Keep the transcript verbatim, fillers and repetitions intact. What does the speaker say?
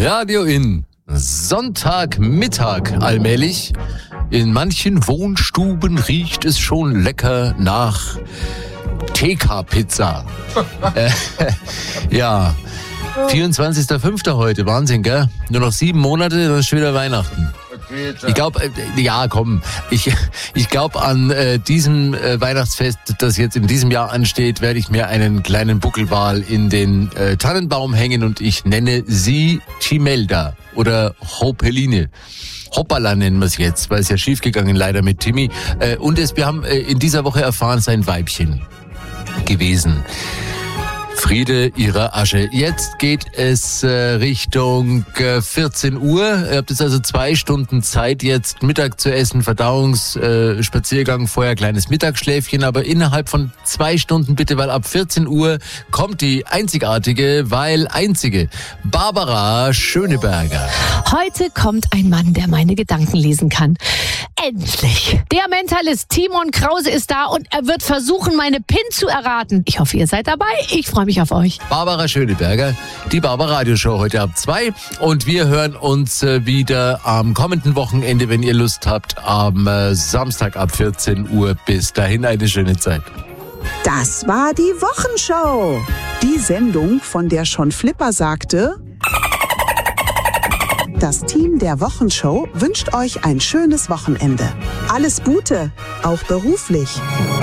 Radio in Sonntagmittag allmählich. In manchen Wohnstuben riecht es schon lecker nach T K-Pizza. äh, ja, vierundzwanzigster fünfter heute, Wahnsinn, gell? Nur noch sieben Monate, dann ist schon wieder Weihnachten. Ich glaube, äh, ja, komm, ich, ich glaube an äh, diesem äh, Weihnachtsfest, das jetzt in diesem Jahr ansteht, werde ich mir einen kleinen Buckelwal in den äh, Tannenbaum hängen und ich nenne sie Chimelda oder Hopeline. Hoppala nennen wir es jetzt, weil es ja schiefgegangen leider mit Timmy. Äh, und es, wir haben äh, in dieser Woche erfahren, sein Weibchen gewesen. Friede ihrer Asche. Jetzt geht es äh, Richtung äh, vierzehn Uhr. Ihr habt jetzt also zwei Stunden Zeit, jetzt Mittag zu essen, Verdauungsspaziergang, äh, vorher kleines Mittagsschläfchen, aber innerhalb von zwei Stunden bitte, weil ab vierzehn Uhr kommt die einzigartige, weil einzige Barbara Schöneberger. Heute kommt ein Mann, der meine Gedanken lesen kann. Endlich! Der Mentalist Timon Krause ist da und er wird versuchen, meine P I N zu erraten. Ich hoffe, ihr seid dabei. Ich freue mich auf euch. Barbara Schöneberger, die Barbara Radioshow heute ab zwei. Und wir hören uns äh, wieder am kommenden Wochenende, wenn ihr Lust habt, am äh, Samstag ab vierzehn Uhr. Bis dahin eine schöne Zeit. Das war die Wochenshow. Die Sendung, von der schon Flipper sagte: Das Team der Wochenshow wünscht euch ein schönes Wochenende. Alles Gute, auch beruflich.